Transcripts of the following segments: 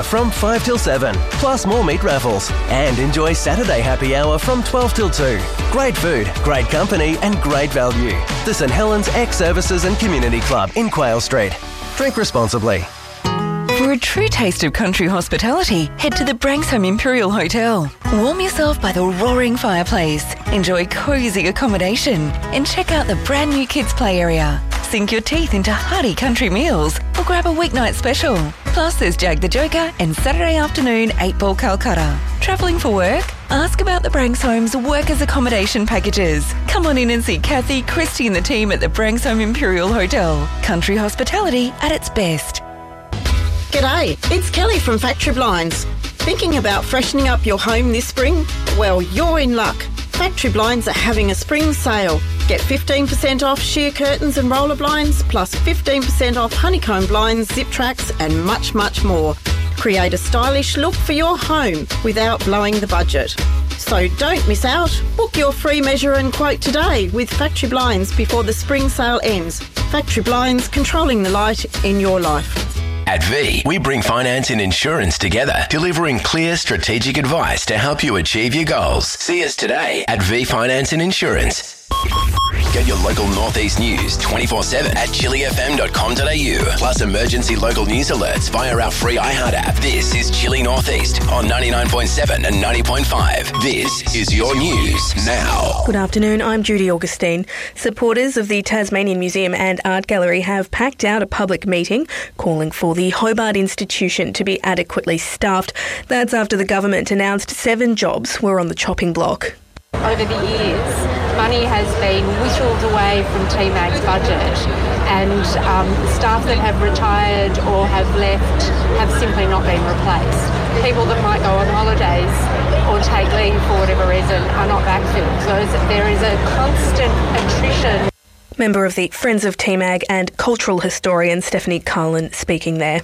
from 5 till 7, plus more meat raffles. And enjoy Saturday happy hour from 12 till 2. Great food, great company and great value. The St Helens Ex-Services and Community Club in Quayle Street. Drink responsibly. For a true taste of country hospitality, head to the Branksome Imperial Hotel. Warm yourself by the roaring fireplace, enjoy cosy accommodation, and check out the brand new kids play area. Sink your teeth into hearty country meals or grab a weeknight special. Plus there's Jag the Joker and Saturday afternoon 8 Ball Calcutta. Travelling for work? Ask about the Branksome's workers' accommodation packages. Come on in and see Kathy, Christy and the team at the Branksome Imperial Hotel. Country hospitality at its best. G'day, it's Kelly from Factory Blinds. Thinking about freshening up your home this spring? Well, you're in luck. Factory Blinds are having a spring sale. Get 15% off sheer curtains and roller blinds, plus 15% off honeycomb blinds, zip tracks and much, much more. Create a stylish look for your home without blowing the budget. So don't miss out. Book your free measure and quote today with Factory Blinds before the spring sale ends. Factory Blinds, controlling the light in your life. At V, we bring finance and insurance together, delivering clear strategic advice to help you achieve your goals. See us today at V Finance and Insurance. Get your local Northeast news 24/7 at chillyfm.com.au. Plus emergency local news alerts via our free iHeart app. This is Chilly Northeast on 99.7 and 90.5. This is your news now. Good afternoon, I'm Judy Augustine. Supporters of the Tasmanian Museum and Art Gallery have packed out a public meeting calling for the Hobart Institution to be adequately staffed. That's after the government announced 7 jobs were on the chopping block. Over the years, money has been whittled away from TMAG's budget, and staff that have retired or have left have simply not been replaced. People that might go on holidays or take leave for whatever reason are not backfilled. So there is a constant attrition. Member of the Friends of TMAG and cultural historian Stephanie Carlin speaking there.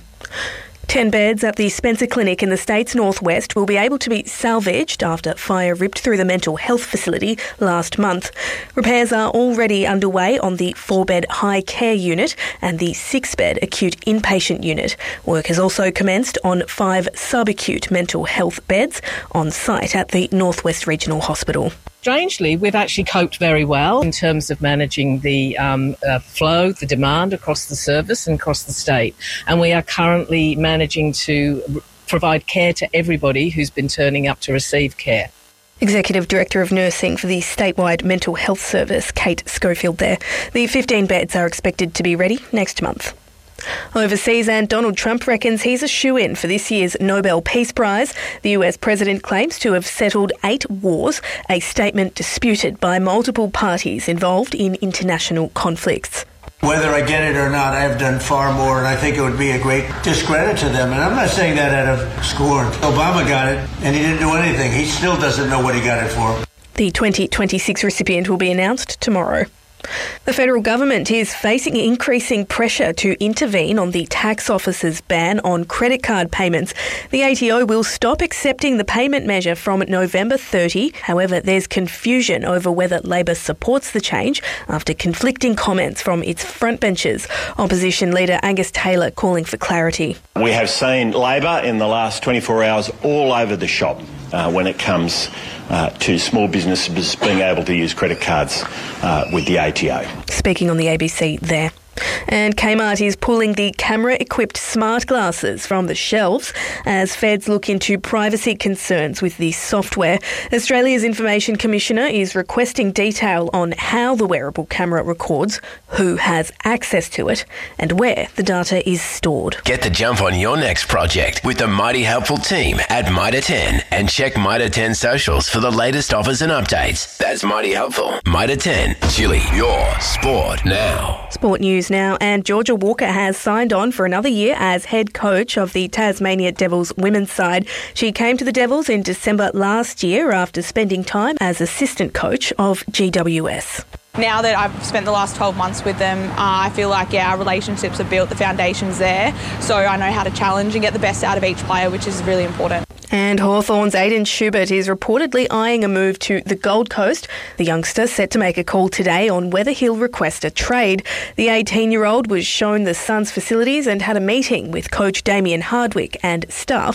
10 beds at the Spencer Clinic in the state's northwest will be able to be salvaged after fire ripped through the mental health facility last month. Repairs are already underway on the 4-bed high care unit and the 6-bed acute inpatient unit. Work has also commenced on 5 subacute mental health beds on site at the Northwest Regional Hospital. Strangely, we've actually coped very well in terms of managing the flow, the demand across the service and across the state. And we are currently managing to provide care to everybody who's been turning up to receive care. Executive Director of Nursing for the statewide mental health service, Kate Schofield there. The 15 beds are expected to be ready next month. Overseas, and Donald Trump reckons he's a shoo-in for this year's Nobel Peace Prize. The US president claims to have settled 8 wars, a statement disputed by multiple parties involved in international conflicts. Whether I get it or not, I have done far more, and I think it would be a great discredit to them. And I'm not saying that out of scorn. Obama got it, and he didn't do anything. He still doesn't know what he got it for. The 2026 recipient will be announced tomorrow. The federal government is facing increasing pressure to intervene on the tax office's ban on credit card payments. The ATO will stop accepting the payment measure from November 30. However, there's confusion over whether Labor supports the change after conflicting comments from its frontbenchers. Opposition leader Angus Taylor calling for clarity. We have seen Labor in the last 24 hours all over the shop when it comes to small businesses being able to use credit cards with the ATO. Speaking on the ABC there. And Kmart is pulling the camera-equipped smart glasses from the shelves as feds look into privacy concerns with the software. Australia's Information Commissioner is requesting detail on how the wearable camera records, who has access to it, and where the data is stored. Get the jump on your next project with the mighty helpful team at Mitre 10 and check Mitre 10 socials for the latest offers and updates. That's mighty helpful. Mitre 10, Chilly, your sport now. Sport news now, and Georgia Walker has signed on for another year as head coach of the Tasmania Devils women's side. She came to the Devils in December last year after spending time as assistant coach of GWS. Now that I've spent the last 12 months with them, I feel like, our relationships are built, the foundation's there, so I know how to challenge and get the best out of each player, which is really important. And Hawthorn's Aiden Schubert is reportedly eyeing a move to the Gold Coast. The youngster set to make a call today on whether he'll request a trade. The 18-year-old was shown the Suns facilities and had a meeting with coach Damien Hardwick and staff